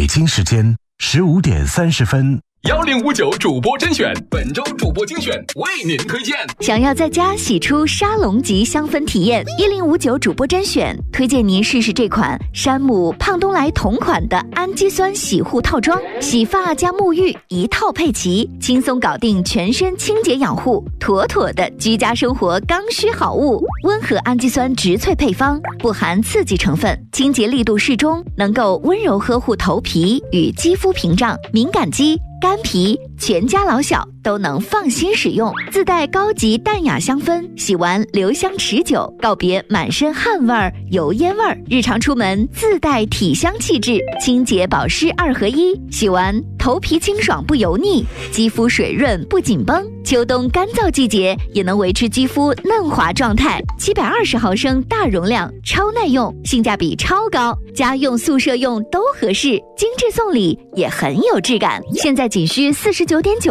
北京时间15:30。 1059主播甄选，本周主播精选为您推荐。 想要在家洗出沙龙级香氛体验，1059主播甄选推荐您试试这款山姆胖东来同款的氨基酸洗护套装，洗发加沐浴一套配齐，轻松搞定全身清洁养护，妥妥的居家生活刚需好物。温和氨基酸植萃配方，不含刺激成分，清洁力度适中，能够温柔呵护头皮与肌肤屏障，敏感肌、干皮，全家老小都能放心使用。自带高级淡雅香氛，洗完留香持久，告别满身汗味儿、油烟味儿。日常出门自带体香气质，清洁保湿2合1，洗完头皮清爽不油腻，肌肤水润不紧绷。秋冬干燥季节也能维持肌肤嫩滑状态。720毫升大容量，超耐用，性价比超高，家用宿舍用都合适，精致送礼也很有质感。现在仅需49.9